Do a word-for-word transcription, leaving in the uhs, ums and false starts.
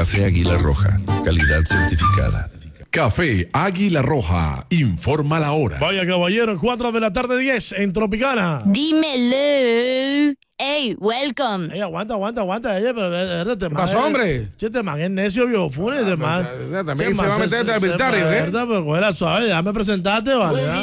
Café Águila Roja, calidad certificada. Café Águila Roja, informa la hora. Vaya caballero, cuatro de la tarde, diez en Tropicana. Dímelo. Hey, welcome. Ey, aguanta, aguanta, aguanta. Ella, pero, pero, este ¿Qué man pasó, es- hombre? Che, este man es necio, biofune, este man. También Este se man va a meter se- al se- militario, se- ¿eh? verdad, pero cógela suave, déjame presentarte, vale.